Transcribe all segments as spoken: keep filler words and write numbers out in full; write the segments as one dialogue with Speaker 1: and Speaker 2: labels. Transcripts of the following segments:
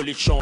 Speaker 1: l'élection.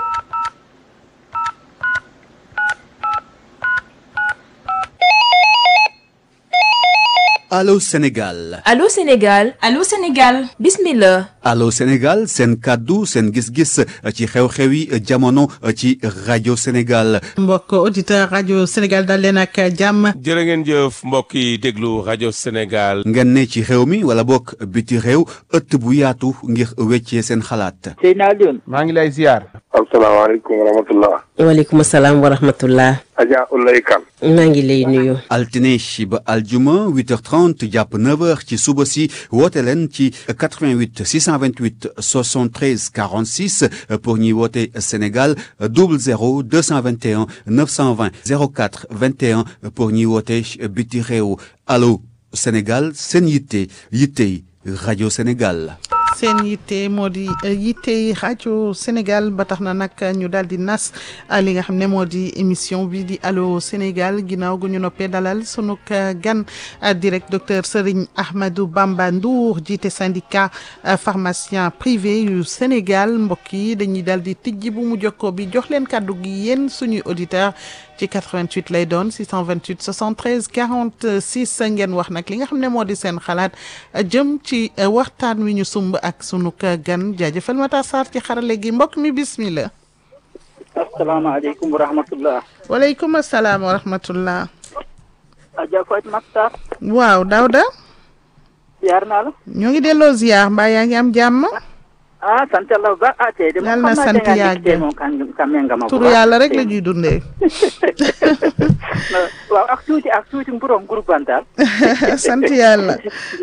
Speaker 2: Allô Sénégal.
Speaker 3: Allô Sénégal.
Speaker 4: Allô Sénégal.
Speaker 3: Bismillah.
Speaker 2: Allô Sénégal seen kàddu seen gis-gis ci xew-xewi jamono ci rajo Sénégal.
Speaker 5: mbokk auditeur rajo Sénégal dal leen ak jàmm.
Speaker 1: jërë ngeen jëf mbokk yi déglu rajo Sénégal.
Speaker 2: ngeen ne ci réew mi wala bokk biti réew ëtt bu yaatu ngir weccee seen xalaat.
Speaker 6: Seydina Alioune.
Speaker 7: maa ngi lay ziar.
Speaker 6: asalaamaaleykum wa rahmatullah.
Speaker 3: waaleykum salaam wa rahmatullah.
Speaker 6: Adja Oulaye Kane.
Speaker 3: maa ngi lay nuyu.
Speaker 2: altine ba aljuma huit heures trente jàpp neuf heures ci suba si woote leen ci quatre-vingt-huit six cent vingt-huit soixante-treize quarante-six pour ñuy woote Sénégal double zéro deux cent vingt et un neuf cent vingt zéro quatre vingt et un pour ñuy woote biti réew. Allô Sénégal seen yitte yitte rajo Sénégal.
Speaker 5: seen yitte moo di yitte rajo Sénégal ba tax na nag ñu daal di nas li nga xam ne moo di émission bi di Allô Sénégal ginnaaw gu ñu noppee dalal sunu gan direct docteur Serigne Ahmadou Bamba Ndour jiite syndicat pharmacien privé yu Sénégal mbokk yi dañuy daal di tijji bu mu jokkoo bi jox leen kàddu gi yéen suñuy auditeur ci quatre-vingt-huit lay doon six cent vingt-huit soixante-treize quarante-six ngeen wax nag li nga xam ne moo di seen xalaat jëm ci waxtaan wi ñu sumb ak sunu gan jaajëfal Matar Sarr ci xarale gi mbokk mi bismillah.
Speaker 6: asalaamaaleykum wa rahmatullah.
Speaker 5: waaleykum salaam wa rahmatullah.
Speaker 6: Adja Fatou Makhtar.
Speaker 5: waaw Daouda.
Speaker 6: ziar naa la.
Speaker 5: ñoo ngi delloo ziar mbaa yaa ngi am jàmm.
Speaker 6: ah sant yàlla ba ah tey de.
Speaker 5: yàlla na sant yàgg turu yàlla rek la ñuy dundee.
Speaker 6: waaw ak tuuti ak tuuti mburoom groupe Bantal.
Speaker 5: sant yàlla.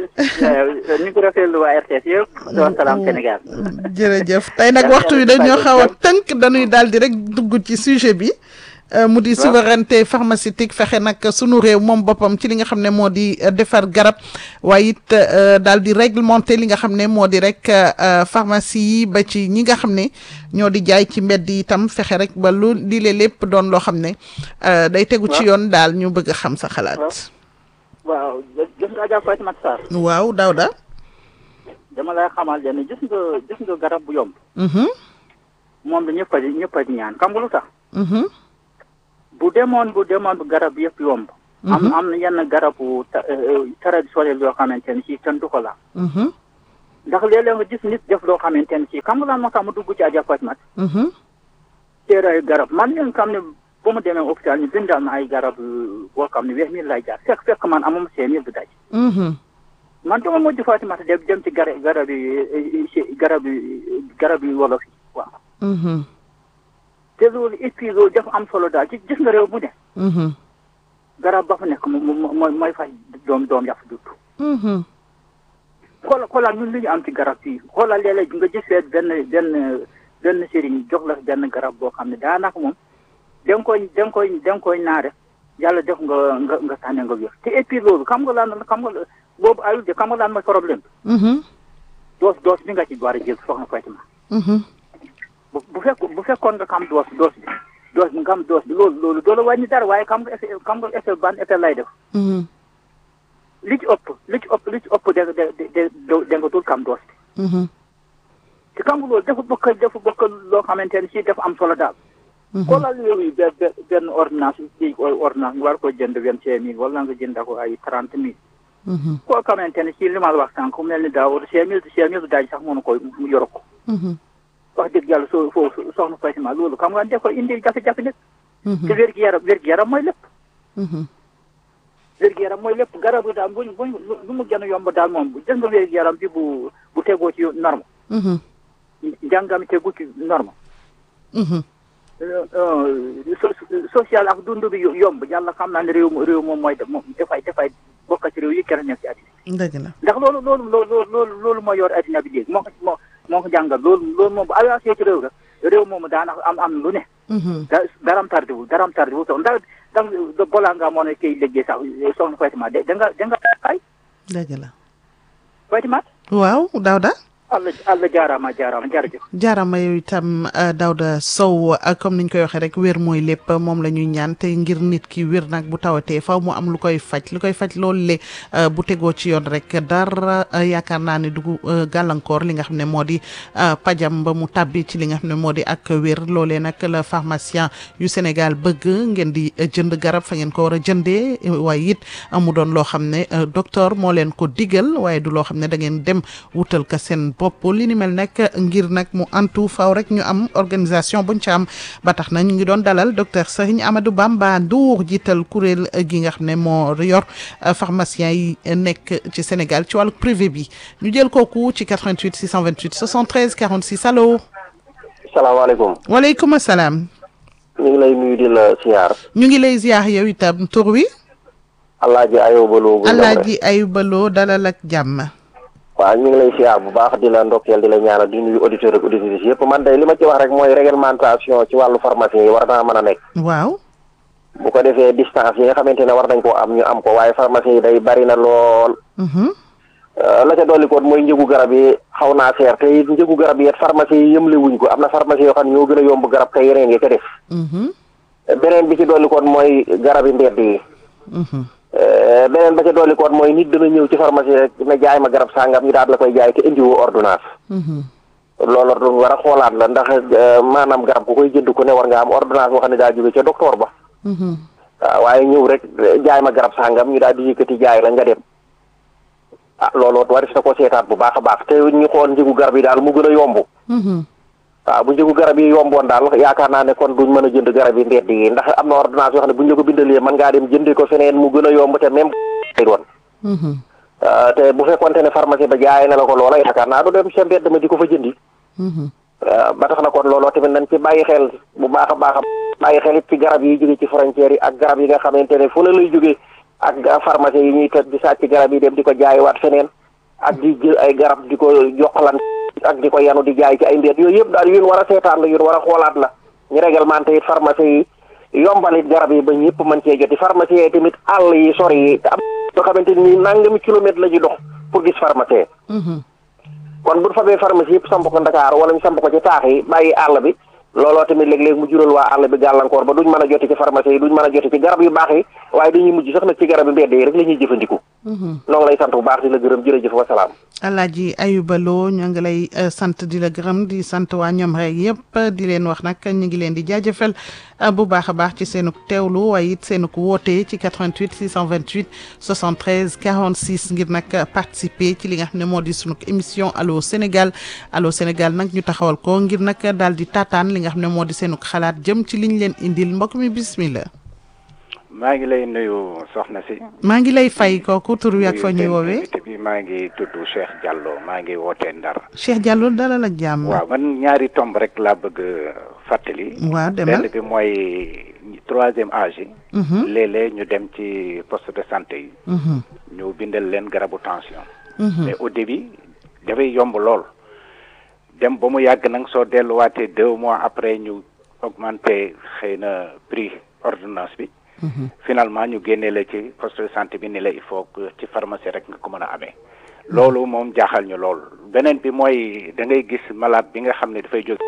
Speaker 6: ñu ngi ko rafetlu waa R T S yëpp. wa salaam Sénégal.
Speaker 5: jërëjëf tey nag waxtu wi dañoo xaw a tënk dañuy daal di rek dugg ci sujet bi. mu di souveraineté pharmaceutique fexe nag sunu réew moom boppam ci li nga xam ne moo di defar garab waaye it daal di réglementer li nga xam ne moo di rek pharmacie yi ba ci ñi nga xam ne ñoo di jaay ci mbedd yi itam fexe rek ba lu di lee lépp doon loo xam ne day tegu ci yoon daal ñu bëgg a xam sa xalaat.
Speaker 6: waaw gis nga Adja Fatou Makhtar.
Speaker 5: waaw Daouda.
Speaker 6: dama lay xamal leen gis nga gis nga garab bu yomb. moom la ñëpp a ñëpp a ñaan xam nga lu tax. bu demoon bu demoon bu garab yëpp yomb. am am na yenn garabu traditionnel yoo xamante ne si kenn du ko laal. ndax léeg-léeg nga gis nit def loo xamante ne si xam nga lan moo tax mu dugg ci Adja Fatou Mat. téeraayu garab man leen xam ne ba mu demee hôpital ñu bindal na ay garab boo xam ne weex mille lay jaar fekk fekk man amuma cinq mille du daj. man dama mujj Fatou Mat dem dem ci gara garab yi garab yi garab yi wolof yi waaw. te loolu et puis loolu dafa am solo daal ci gis nga réew bu ne. garab ba fa nekk moom mooy mooy fay doom doom yàq dut. xoolal xoolal ñun li ñu am ci garab fii xoolal léeg-léeg nga gis fee benn benn benn sëriñ jox la benn garab boo xam ne daanaka moom da nga koy da nga koy da nga koy naare yàlla def nga nga nga tànne nga wér te et puis loolu xam nga lan xam nga boobu ayul de xam nga lan mooy problème bi. doos doos bi nga ci war a jël soxna Fatima. bu bu fekk bu fekkoon nga xam doos doos bi doos bi nga xam doos bi loolu loolu doo la wàññi dara waaye xam nga effet xam nga effet ban effet lay def. li ci ëpp li ci ëpp li ci ëpp da da da da nga dul xam doos bi. te xam nga loolu dafa bokk dafa bokk loo xamante ne si dafa am solo daal. xoolal yooyu benn benn ordonnance bi ordonnance nga war ko jënd vingt-cinq mille wala nga jënd ko ay trente mille. koo xamante ne si li ma la wax sànq mu mel ni daaw cinq mille cinq mille daaj sax mënu koy mu yor ko. wax dëgg yàlla soo foofu soxna Fatima loolu xam nga def ko indi jafe-jafe nit. te wér gi yaram wér gi yaram mooy lépp. wér gi yaram mooy lépp garab yi daal buñ buñ lu mu gën a yomb daal moom jël nga wér gi yaram bi bu bu tegoo ci norme. njàngam tegu ci norme. social ak dund bi yomb yàlla xam naa ne réew réew moom mooy moom dafay dafay bokk ci réew yi kenn nekk ci àddina.
Speaker 5: dëgg la
Speaker 6: ndax loolu loolu loolu loolu loolu mooy yor àddina bi léegi moo ko moo moo ko jàngal loolu loolu moom bu avancé ci réew rek réew moomu daanaka am am lu ne. da daram tardé wul daram tardé wul ndax ndax balaa ngaa mën a koy liggéey sax soxna Fatima da nga da nga fay.
Speaker 5: dëgg la.
Speaker 6: Fatima.
Speaker 5: waaw Daouda.
Speaker 6: Allah Allah jaaraama jaaraama jërëjëf.
Speaker 5: jaarama yow itam Daouda Sow comme niñ koy waxee rek wér mooy lépp moom la ñuy ñaan te ngir nit ki wér nag bu tawatee faw mu am lu koy faj lu koy faj loolu le bu tegoo ci yoon rek dara yaakaar naa ne dugg gàllankoor li nga xam ne moo di pajam ba mu tàbbi ci li nga xam ne moo di ak wér loolee nag la pharmacien yu Sénégal bëgg ngeen di jënd garab fa ngeen ko war a jëndee waaye it mu doon loo xam ne docteur moo leen ko digal waaye du loo xam ne da ngeen dem wutal ka seen bopp li ni mel nag ngir nag mu antu faw rek ñu am organisation buñ ci am ba tax na ñu ngi doon dalal docteur Serigne Amadou Bamba Ndour jiital kuréel gi nga xam ne moo yor pharmacien yi nekk ci Sénégal ci wàllu privé bi ñu jël kooku ci quatre-vingt-huit six cent vingt-huit soixante-treize quarante-six allo.
Speaker 4: salaamaaleykum.
Speaker 5: waaleykum salaam.
Speaker 4: ñu ngi lay nuyu di la ziar.
Speaker 5: ñu ngi lay ziar yow itam tur wi.
Speaker 4: Alaaji Ayuba Lo.
Speaker 5: Alaaji Ayuba Lo dalal ak jàmm.
Speaker 4: waaw ñu ngi lay siyaar bu baax di la ndokkeel di la ñaanal di nuyu auditeurs ak auditrices yëpp man day li ma ci wax rek mooy réglementation ci wàllu pharmacie yi war naa mën a nekk.
Speaker 5: waaw.
Speaker 4: bu ko defee distance yi nga xamante ne war nañ koo am ñu am ko waaye pharmacie yi day bari na lool. la ca dolli koon mooy njëgu garab yi xaw naa seer te it njëgu garab yi it pharmacie yi yëmle wuñ ko am na pharmacie yoo xam ne ñoo gën a yomb garab te yeneen yi ca def. beneen bi ci dolli koon mooy garab yi mbedd yi. beneen ba ca dolli koon mooy nit dana ñëw ci pharmacie rek ne jaay ma garab sangam ñu daal la koy jaay te indiwoo ordonnance. loolu du war a xoolaat la ndax maanaam garab ku koy jënd ku ne war nga am ordonnance boo xam ne daa jóge ca docteur ba. waaw waaye ñëw rek jaay ma garab sangam ñu daal di yëkkati jaay la nga dem. ah looloo war na ko seetaat bu baax a baax te ñu xool njëgu garab yi daal mu gën a yomb. waaw bu njëgu garab yi yomboon daal yaakaar naa ne kon duñ mën a jënd garab yi mbedd yi ndax am na ordonnance yoo xam ne buñ la ko bindalee mën ngaa dem jëndi ko feneen mu gën a yomb te même lay doon. te bu fekkonte ne pharmacie ba jaay na la ko loola yaakaar naa du dem sa mbedd ma di ko fa jëndi. ba tax na kon looloo tamit nañ ci bàyyi xel bu baax a baax a bàyyi xel it ci garab yi jóge ci frontières yi ak garab yi nga xamante ne fu la lay jóge ak pharmacie yi ñuy toj di sàcc garab yi dem di ko jaayiwaat feneen ak di jël ay garab di ko joxalan ak di ko yanu di jaay ci ay mbedd yooyu yëpp daal yéen war a seetaan la yéen war a xoolaat la ñu réglementé it pharmacie yi yombalit garab yi ba ñëpp mën cee joti pharmacie yi tamit àll yi sori yi te am yoo xamante ni nangami kilomètre la ñuy dox pour gis pharmacie. kon bu fabee pharmacie yëpp samp ko Ndakaar wala ñu samp ko ci taax yi bàyyi àll bi looloo tamit léeg-léeg mu jural waa àll bi gàllankoor ba duñ mën a joti ci pharmacie yi duñ mën a joti ci garab yu baax yi waaye dañuy mujj sax nag ci garab yu mbedd yi rek la ñuy jëfandiku. noo ngi lay sant bu baax di la gërëm jërëjëf wa salaam.
Speaker 5: Alaaji Ayuba Lo ñu ngi lay sant di la gërëm di sant waa ñoom rek yëpp di leen wax nag ñu ngi leen di jaajëfal bu baax a baax ci seenuk teewlu waaye it seenuk woote ci quatre-vingt-huit six cent vingt-huit soixante-treize quarante-six ngir nag participer ci li nga xam ne moo di sunuk émission Allô Sénégal Allô Sénégal nag ñu taxawal ko ngir nag daal di taataan li nga xam ne moo di seenuk xalaat jëm ci liñ leen indil mbokk mi bismillah.
Speaker 7: maa ngi lay nuyu soxna si.
Speaker 5: maa ngi lay fay kooku tur wi ak fa ñuy woowee.
Speaker 7: bi maa ngi tudd Cheikh Diallo maa ngi wootee Ndar.
Speaker 5: Cheikh Diallo dalal ak jàmm.
Speaker 7: waaw man ñaari tomb rek laa bëgg fàttali.
Speaker 5: waaw demal
Speaker 7: benn bi mooy troisième âge yi. léeg-léeg ñu dem ci poste de santé yi. ñu bindal leen garabu tension. mais au début dafay yomb lool. dem ba mu yàgg nag soo delluwaatee deux mois après ñu augmenté xëy na prix ordonnance bi. finalement ñu génnee la ci poste de santé bi ni la il faut que ci pharmacie rek nga ko mën a amee. loolu moom jaaxal ñu lool beneen bi mooy da ngay gis malade bi nga xam ne dafay jóg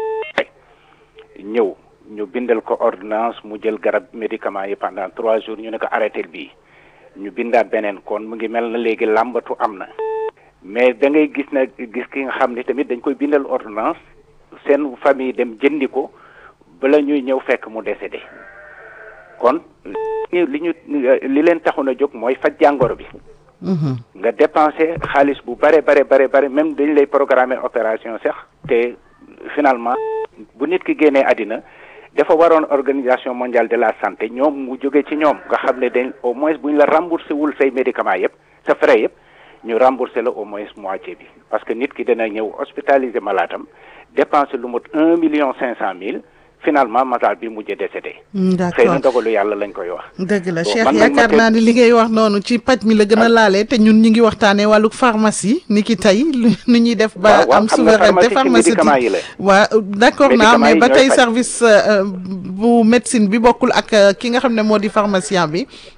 Speaker 7: ñëw ñu bindal ko ordonnance mu jël garab médicament yi pendant trois jours ñu ne ko arrêté bii ñu bindaat beneen kon mu ngi mel na léegi làmbatu am na. mais da ngay gis na gis ki nga xam ne tamit dañ koy bindal ordonnance seen famille dem jëndi ko bala ñuy ñëw fekk mu décédé. kon li ñu li leen taxoon a jóg mooy faj jàngoro bi. nga dépensé xaalis bu bare bare bare bare même dañ lay programmer opération sax te finalement bu nit ki génnee àddina dafa waroon organisation mondiale de la santé ñoom mu jóge ci ñoom nga xam ne dañ au moins bu ñu la remboursé wul say médicaments yëpp sa frais yëpp ñu remboursé la au moins moitié bi parce que nit ki dana ñëw hospitalisé malaatam dépensé lu mot un million cinq cent mille. finalement malade bi mujjee décédé. d'accord xëy na dogalu yàlla lañ koy wax.
Speaker 5: dëgg la Cheikh yaakaar naa ni li ngay wax noonu ci paj mi la gën a laale te ñun ñu ngi waxtaanee wàllu pharmacie ni ki tey nu ñuy def. ba am souveraineté pharmaceutique waaw d'accord naa mais ba tey service bu médecine bi bokkul ak ki nga xam ne moo di pharmacien bi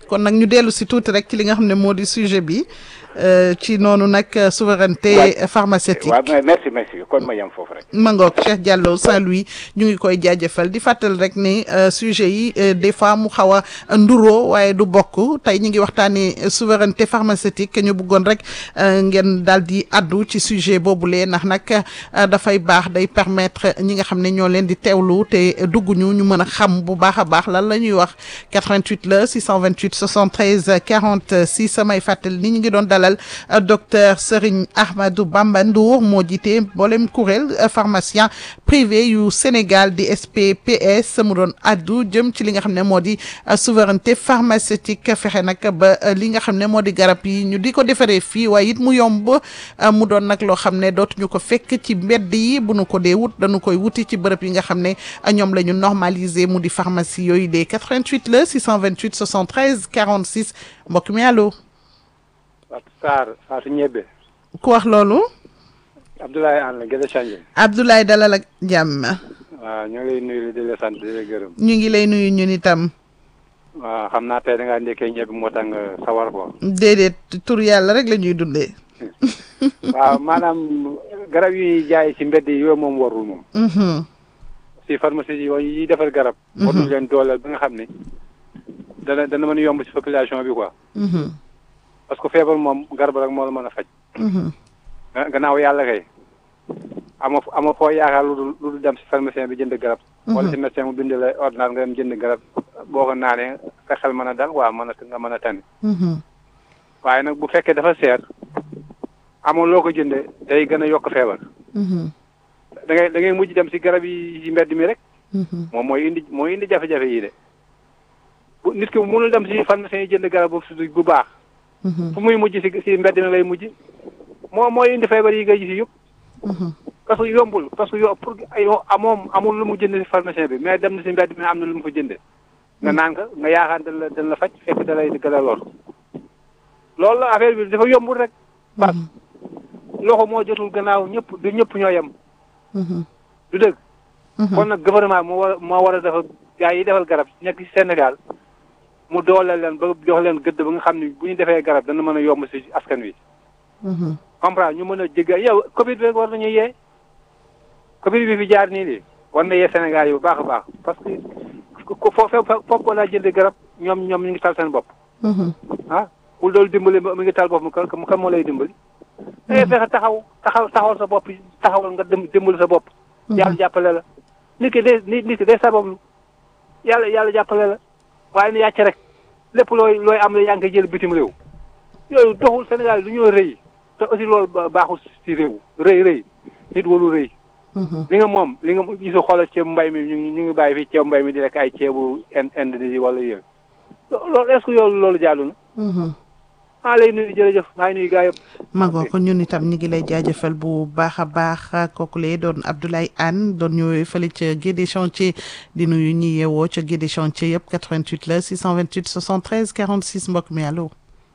Speaker 5: kon nag ñu dellu si tuuti rek ci li nga xam ne moo di sujet bi ci noonu nag souveraineté pharmaceutique.
Speaker 7: waaw merci merci kon ma yem foofu rek.
Speaker 5: Mangook Cheikh Diallo Saint-Louis ñu ngi koy jaajëfal di fàttal rek ni sujet yi des fois mu xaw a nduroo waaye du bokk tey ñu ngi waxtaanee souveraineté pharmaceutique ñu bëggoon rek ngeen daal di addu ci sujet boobule ndax nag dafay baax day permettre ñi nga xam ne ñoo leen di teewlu te dugguñu ñu mën a xam bu baax a baax lan la ñuy wax quatre-vingt-huit la six cent vingt-huit soixante-treize quarante-six samay fàttali ni ñu ngi doon dalal docteur Serigne Ahmadou Bamba Ndour moo jiite mboolem kuréel pharmacien privé yu Sénégal di S P P S mu doon addu jëm ci li nga xam ne moo di souveraineté pharmaceutique fexe nag ba li nga xam ne moo di garab yi ñu di ko defaree fii waaye it mu yomb mu doon nag loo xam ne dootuñu ko fekk ci mbedd yi bu nu ko dee wut dañu koy wuti ci bërëb yi nga xam ne ñoom la ñu normaliser mu di pharmacie yooyu de quatre-vingt-huit la six cent vingt-huit soixante-treize quarante-six mbokk mi allo.
Speaker 8: Fatou Sarr Fatou Ñebe.
Speaker 5: ku wax loolu.
Speaker 8: Abdoulaye Anne la Gédé Change.
Speaker 5: Abdoulaye dalal ak jàmm.
Speaker 8: waaw ñu ngi lay nuyu di la sant di la gërëm.
Speaker 5: ñu ngi lay nuyu ñun itam.
Speaker 8: waaw xam naa tey da ngaa ndekkee ñebe moo tax nga sawar ko.
Speaker 5: déedéet tur yàlla rek la ñuy dundee.
Speaker 8: waaw maanaam garab yi jaay ci mbedd yi yooyu moom warul moom. si pharmacie yi yi defar garab. warul leen dooleel ba nga xam ne dana dana mën a yomb si population bi quoi. parce que feebar moom garab rek moo la mën a faj. gannaaw yàlla kay ama ama foo yaakaar lu dul lu dul dem si pharmacien bi jënd garab. wala si médecin mu bind la ordonnance nga dem jënd garab boo ko naanee sa xel mën a dal waaw mën a nga mën a tane. waaye nag bu fekkee dafa seer amoo loo ko jëndee day gën a yokk feebar. da ngay da ngay mujj dem si garab yi si mbedd mi rek. moom mooy indi mooy indi jafe-jafe yi de bu nit ki mënul dem si pharmacien yi jënd garab bu bu baax. fu muy mujj si si mbedd mi lay mujj moo mooy indi feebar yi ngay gis yëpp. parce que yombul parce que yo pour ay moom amul lu mu jënd si pharmacien bi mais dem na si mbedd mi am na lu mu fa jëndee. nga naan ko nga yaakaar dañ la dañ la faj fekk da lay gën a lor. loolu la affaire bi dafa yombul rek. parce que loxo moo jotul gannaaw ñëpp du ñëpp ñoo yem. du dëgg. kon nag gouvernement moo war moo war a defar gars yi defal garab nekk ci Sénégal. mu dooleel leen ba jox leen gëdd ba nga xam ne bu ñu defee garab dana mën a yomb si askan wi. comprendre ñu mën a jéggi yow Covid bi war nañu yee. Covid bi fi jaar nii lii war na yee Sénégal yi bu baax a baax parce que ko foofu foofu laa jënd garab ñoom ñoom ñu ngi tal seen bopp. ah bul doolu dimbali mi ngi tal bopp mu kan kan moo lay dimbali. da ngay fexe taxaw taxaw taxawal sa bopp taxawal nga dimbali sa bopp. yàlla jàppale la. nit ki day nit ki day sabablu yàlla yàlla jàppale la. waaye ni yàcc rek lépp looy looy am la yaa ngi koy jël bitim réew yooyu doxul Sénégal du ñoo rëy te aussi loolu baaxul si réew rëy rëy nit walu rëy. li nga moom li nga gisu xoolal ceebu mbay mi ñu ngi ñu ngi bàyyi fii ceebu mbay mi di rek ay ceebu Indonésie wala yooyu loolu est-ce que yoolu loolu jaadu na. maa lay nuyu jërëjëf maa ngi nuyu gaa yëpp.
Speaker 5: Magoo ko ñun itam ñu ngi lay jaajëfal bu baax a baax kooku lee doon Abdoulaye Anne doon ñëwee fële ca Guédé Chantier di nuyu ñi yeewoo ca Guédé Chantier yëpp quatre-vingt-huit la six cent vingt-huit soixante-treize quarante-six mbokk mi allo.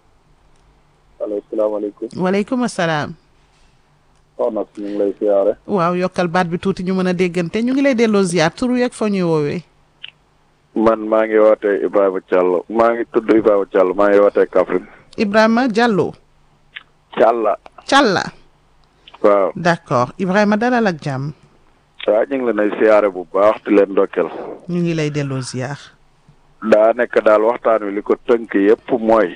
Speaker 9: allo salaamaaleykum.
Speaker 5: waaleykum salaam.
Speaker 9: soxna si ñu ngi lay siyaare.
Speaker 5: waaw yokkal baat bi tuuti ñu mën a déggante ñu ngi lay delloo ziar turu yeeg foo ñuy woowee.
Speaker 9: man maa ngi wootee Ibrahima Diallo maa ngi tudd Ibrahima Diallo maa ngi wootee Kaffrine.
Speaker 5: Ibrahima Diallo.
Speaker 9: Thialla.
Speaker 5: Thialla.
Speaker 9: waaw.
Speaker 5: d'accord Ibrahima dalal ak jàmm.
Speaker 9: waaw ñu ngi leen ay siyaare bu baax di leen ndokkeel.
Speaker 5: ñu ngi lay delloo ziar.
Speaker 9: daa nekk daal waxtaan wi li ko tënk yépp mooy.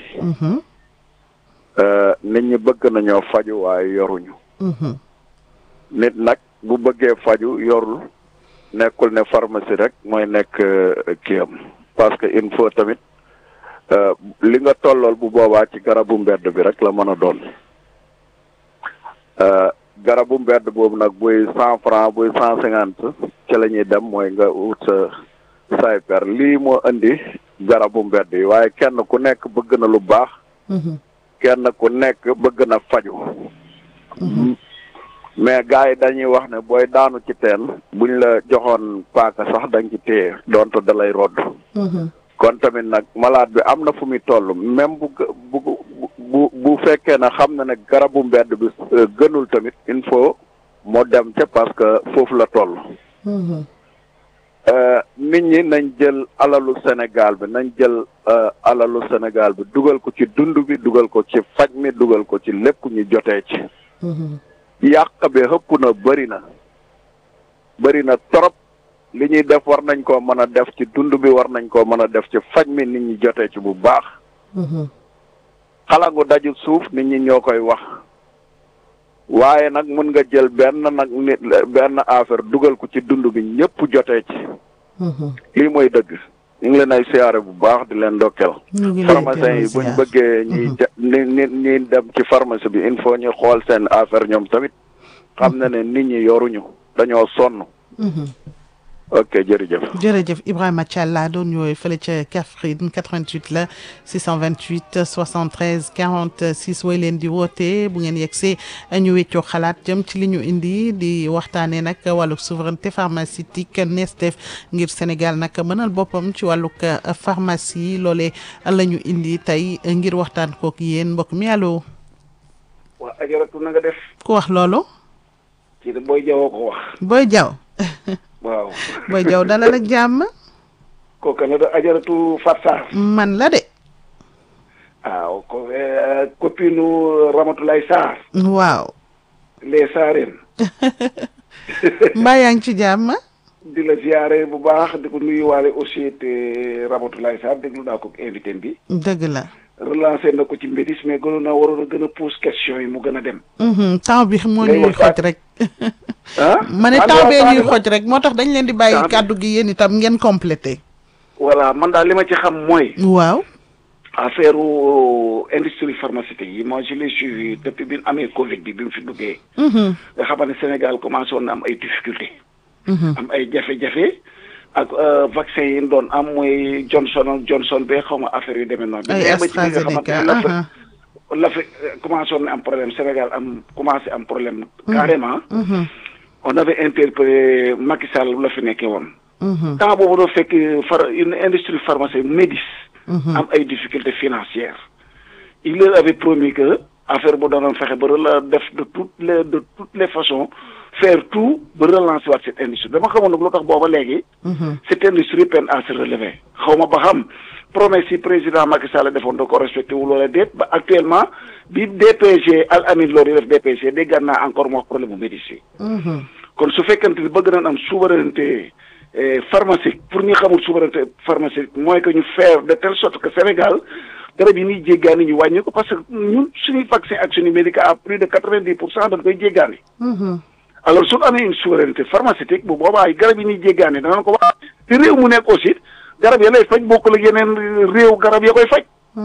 Speaker 9: nit ñi bëgg nañoo faju waaye yoruñu. nit nag bu bëggee faju yorul nekkul ne pharmacie rek mooy nekk kiyam parce que il faut tamit li nga tollool bu boobaa ci garabu mbedd bi rek la mën a doon garabu mbedd boobu nag buy cent franc buy cent cinquante ci la ñuy dem mooy nga wut sa say per lii moo indi garabu mbedd yi waaye kenn ku nekk bëgg na lu baax kenn ku nekk bëgg na faju mais gars yi dañuy wax ne booy daanu ci teen buñ la joxoon paaka sax dañ ci téye donte da lay rodd kon tamit nag malade bi am na fu muy toll même bu bu bu bu fekkee ne xam na ne garabu mbedd bi gënul tamit il faut moo dem ca parce que foofu la toll nit nit ñi nañ jël alalu Sénégal bi nañ jël alalu Sénégal bi dugal ko ci dund bi dugal ko ci faj mi dugal ko ci lépp ñu jotee ci. yàq bi xëpp na bëri na bëri na trop li ñuy def war nañ koo mën a def ci dund bi war nañ koo mën a def ci faj mi nit ñi jotee ci bu baax. xalangu daju suuf nit ñi ñoo koy wax waaye nag mën nga jël benn nag nit benn affaire dugal ko ci dund bi ñëpp jotee ci. lii mooy dëgg. ñu ngi leen ay siyaare bu baax di leen ndokkeel. pharmacien yi buñ bëggee ñuy ni nit ñi dem ci pharmacie bi il faut ñu xool seen affaire ñoom tamit xam na ne nit ñi yoruñu dañoo sonn. ok jërëjëf.
Speaker 5: jërëjëf Ibrahima Thialla doon ñëwee fële ca Kaffrine quatre-vingt-huit la six cent vingt-huit soixante-treize quarante-six way leen di woote bu ngeen yegsee ñu weccoo xalaat jëm ci li ñu indi di waxtaanee nag wàllug souveraineté pharmaceutique nees def ngir Sénégal nag mënal boppam ci wàllug pharmacie loolee la ñu indi tey ngir waxtaan kook yéen mbokk mi allo.
Speaker 10: waa ajaratu na nga def.
Speaker 5: ku wax loolu.
Speaker 10: kii de Boy Diaw ko wax.
Speaker 5: Boy Diaw.
Speaker 10: waaw
Speaker 5: Boy Diaw dalal ak jàmm.
Speaker 10: kooku nag ajaratu Fatou Sarr.
Speaker 5: man la de.
Speaker 10: waaw ko copine Ramatoulaye Sarr.
Speaker 5: waaw.
Speaker 10: les Sarènes.
Speaker 5: mbaa yaa ngi ci jàmm.
Speaker 10: di la ziare bu baax di ko nuyuwaale aussi te Ramatoulaye Sarr déglu naa ko invité bi.
Speaker 5: dëgg la.
Speaker 10: relancé na ko ci mbédis mais gënoon naa waroon a gën a pousse question yi mu gën a dem.
Speaker 5: temps bi moo ñuy xoj rek.
Speaker 10: ah
Speaker 5: ma ne temps bee ñuy xoj rek moo tax dañ leen di bàyyi kàddu gi yéen itam ngeen complété.
Speaker 10: voilà man daal li ma ci xam mooy.
Speaker 5: waaw.
Speaker 10: affaire industrie pharmaceutique yi moi je l'ai suivi depuis bi mu amee Covid bi bi mu fi duggee. nga xam ne Sénégal commencé woon na am ay difficultés. am ay jafe-jafe. ak vaccin yi ñu doon am mooy Johnson ak Johnson ba xaw ma affaire yu demee noonu.
Speaker 5: ay AstraZeneca
Speaker 10: la fi commencé woon na am problème Sénégal am commencé am problème. carrément. on avait interpellé Macky Sall la fi nekkee woon. temps boobu doo fekk far une industrie pharmaceutique Médis. am ay difficultés financières. il leur avait promis que affaire bu doonoon fexe ba la def de toutes les de toutes les façons. faire tout ba relancer waat cette industrie dama xamoon nag lu tax booba léegi. cette industrie peine à se relever. xaw ma ba xam promesse yi président Macky Sall defoon da ko respecté wu loola déet ba actuellement bi D P G Al Amin Lo di def D P G dégg naa encore moo wax problème mu médecin. kon su fekkente ni bëgg nañ am souveraineté pharmaceutique pour ñu xamul souveraineté pharmaceutique mooy que ñu faire de telle sorte que Sénégal garab yi ñuy jéggaani ñu wàññi ko parce que ñun suñuy vaccin ak suñuy médicament à plus de quatre-vingt-dix pour cent dañ koy jéggaani. alors su amee une souveraineté pharmaceutique bu boobaa garab yi ñuy jéggaane danañ ko wax te réew mu nekk aussi garab ya lay faj bokkul ak yeneen réew garab ya koy faj.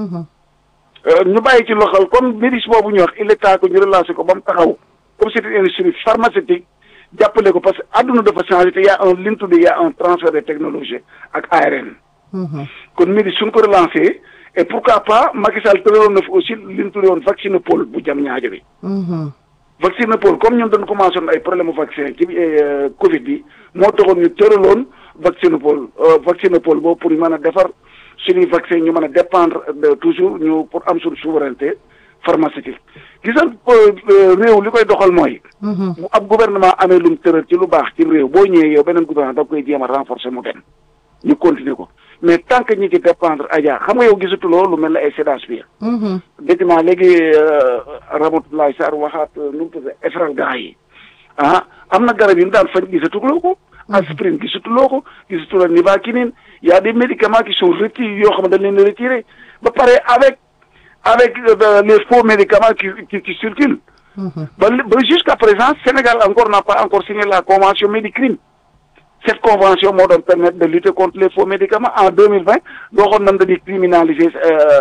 Speaker 10: ñu bàyyi ci loxal comme médic boobu ñu wax il est temps que ñu relancer ko ba mu taxaw comme c'est une industrie pharmaceutique jàppale ko parce que àdduna dafa changé te y a un li ñu tuddee y a un transfert de technologie ak A R N. kon médic suñ ko relancer et pourquoi pas Macky Sall tëraloon na fi aussi li ñu tuddee woon vaccinopole bu jam ñaajo bi. vaccinopole comme ñun dañ commencé woon ay problème vaccin ci Covid bi moo taxoon ñu tëraloon vaccinopole vaccinopole boobu pour ñu mën a defar suñuy vaccin ñu mën a dépendre de toujours ñu pour am suñu souveraineté pharmaceutique. gisal réew li koy doxal mooy. bu ab gouvernement amee lu mu tëral ci lu baax ci réew boo ñëwee yow beneen gouvernement da koy jéem a renforcer mu dem ñu continuer ko mais tant que ñi ci dépendre Adja xam nga yow gisatuloo lu mel ne ay sédage bi. dégg naa léegi Ramatoulaye Sarr waxaat nu mu tudd Efralgan yi ah am na garab yi ñu daan faj gisatuloo ko. aspirine gisatuloo ko gisatuloo nivaquine y a des médicaments qui sont retirés yoo xam ne dañ leen di retiré ba pare avec avec les faux médicaments qui qui qui circulent. ba ba jusqu'à présent Sénégal encore n'a pas encore signé la convention Médicrime. Cette convention moo doon permettre de lutter contre les faux médicaments en deux mille vingt waxoon nañ dañuy criminaliser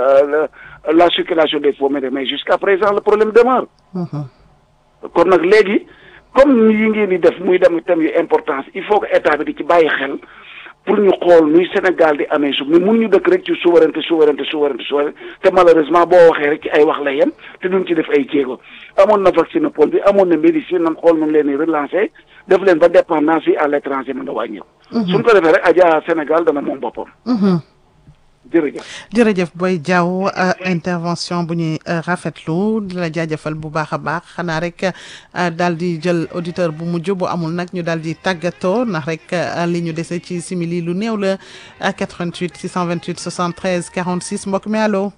Speaker 10: la circulation des faux médicaments mais jusqu'à présent le problème demeure. kon nag léegi comme yi ngeen di def muy dem thème yu importance il faut que état bi di ci bàyyi xel pour ñu xool nuy Sénégal di amee suuf mais mun ñu dëkk rek ci souveraineté souveraineté souveraineté souveraineté te malheureusement boo waxee rek ci ay wax la yem te duñ ci def ay jéego amoon na vaccinopole bi amoon na médecine nan xool nañ leen di relancer def leen ba dépendance yi à l'étranger mën a wàññeeku. suñ ko defee rek Adja Sénégal dana moom boppam. jërëjëf.
Speaker 5: jërëjëf Boy Diaw intervention bu ñuy rafetlu di la jaajëfal bu baax a baax xanaa rek daal di jël auditeur bu mujj bu amul nag ñu daal di tàggatoo ndax rek li ñu dese ci simili lu néew la quatre-vingt-huit six cent vingt-huit soixante-treize quarante-six mbokk mi allo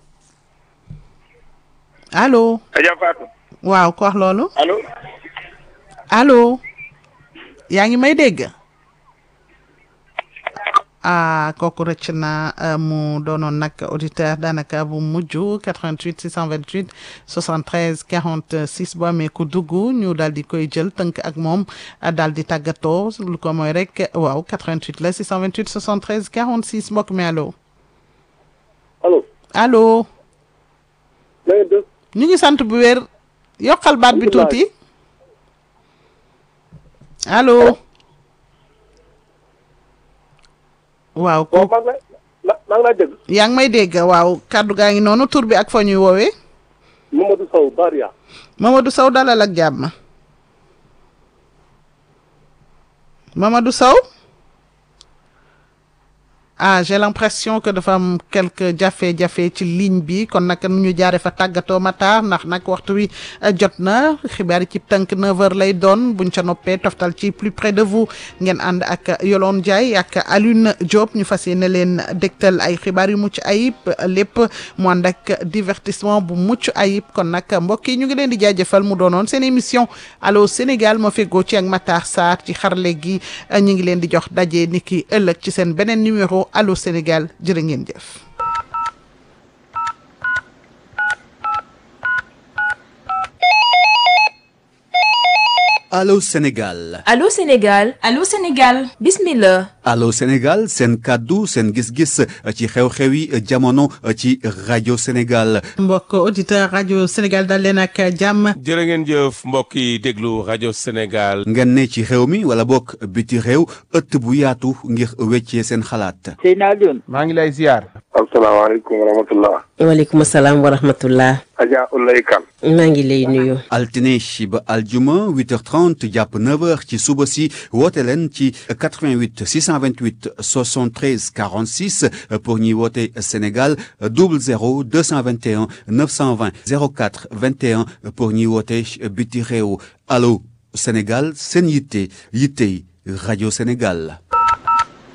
Speaker 5: allo.
Speaker 11: Adja Fatou.
Speaker 5: waaw ko wax loolu.
Speaker 11: allo.
Speaker 5: allo. yaa ngi may dégg. ah kooku rëcc na mu doonoon nag auditeur daanaka bu mujj quatre-vingt-huit six cent vingt-huit soixante-treize quarante-six bu amee ku dugg ñu daal di koy jël tënk ak moom daal di tàggatoo lu ko mooy rek waaw quatre-vingt-huit la six cent vingt-huit soixante-treize quarante-six mbokk mi allo.
Speaker 12: allo.
Speaker 5: allo.
Speaker 12: na ngeen def.
Speaker 5: ñu ngi sant bu wér yokkal baat bi tuuti allo. waaw ko
Speaker 12: maa ngi lay maa ngi lay dégg.
Speaker 5: yaa ngi may dégg waaw kaddu gaa ngi noonu tur bi ak fa ñuy woowee.
Speaker 12: Mamadou Sow Baria.
Speaker 5: Mamadou Sow dalal ak jàmm. Mamadou Sow. ah j'ai l'impression que dafa am quelque jafe-jafe ci ligne bi kon nag nu ñu jaare fa tàggatoo Matar ndax nag waxtu wi jot na xibaar yi ci tënk neuf heures lay doon buñ ca noppee toftal ci plus près de vous ngeen ànd ak Yolande Ndiaye ak Alioune Diop ñu fas yéene leen dégtal ay xibaar yu mucc ayib lépp mu ànd ak divertissement bu mucc ayib kon nag mbokk yi ñu ngi leen di jaajëfal mu doonoon seen émission Allô Sénégal ma feggoo ci ak Matar Sarr ci xarle gi ñu ngi leen di jox daje niki ëllëg ci seen beneen numéro Allô Sénégal jërë ngeen jëf.
Speaker 2: Allô Sénégal.
Speaker 3: Allô Sénégal. Allô Sénégal. Bismillah.
Speaker 2: Allô Sénégal seen kàddu seen gis-gis ci xew-xewi jamono ci rajo Sénégal.
Speaker 5: mbokk auditeur rajo Sénégal dal leen ak jàmm.
Speaker 1: jërë ngeen jëf mbokk yi déglu rajo Sénégal.
Speaker 2: ngeen ne ci réew mi wala bokk biti réew ëtt bu yaatu ngir weccee seen xalaat.
Speaker 13: Seydina Alioune.
Speaker 11: maa ngi lay ziar.
Speaker 10: asalaamaaleykum wa rahmatullah.
Speaker 3: waaleykum salaam wa rahmatullah.
Speaker 10: Adja Oulaye Kane.
Speaker 3: maa ngi lay nuyu.
Speaker 2: altine ba aljuma huit heures trente jàpp neuf heures ci suba si woote leen ci quatre-vingt-huit six cent vingt-huit soixante-treize quarante-six pour ñuy woote Sénégal double zéro deux cent vingt et un neuf cent vingt zéro quatre vingt et un pour ñuy woote biti réew. Allô Sénégal seen yitte yittey rajo Sénégal.